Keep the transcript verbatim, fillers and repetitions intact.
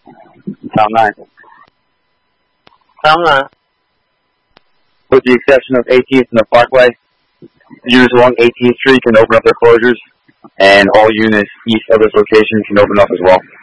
Town nine. Town nine. With the exception of eighteenth and the Parkway, units along eighteenth Street can open up their closures, and all units east of this location can open up as well.